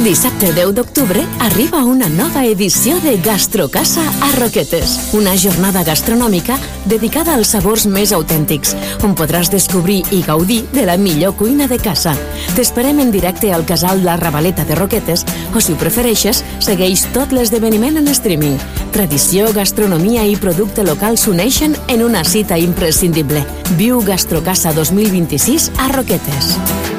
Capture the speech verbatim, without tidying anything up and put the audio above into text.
Dissabte deu d'octubre arriba una nova edició de Gastrocasa a Roquetes, una jornada gastronòmica dedicada als sabors més autèntics, on podràs descobrir i gaudir de la millor cuina de casa. T'esperem en directe al Casal La Ravaleta de Roquetes o, si ho prefereixes, segueix tot l'esdeveniment en streaming. Tradició, gastronomia i producte local s'uneixen en una cita imprescindible. Viu Gastrocasa dos mil vint-i-sis a Roquetes.